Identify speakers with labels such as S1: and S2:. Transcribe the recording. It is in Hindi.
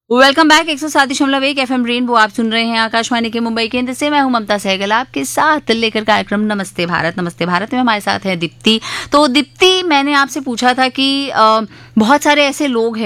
S1: Welcome back 107.1 FM rainbow. आप सुन रहे हैं आकाशवाणी के मुंबई केंद्र से। मैं हूं ममता सहगल आपके साथ लेकर कार्यक्रम नमस्ते भारत। नमस्ते भारत में हमारे साथ है दीप्ति। तो दीप्ति, मैंने आपसे पूछा था कि बहुत सारे ऐसे लोग हैं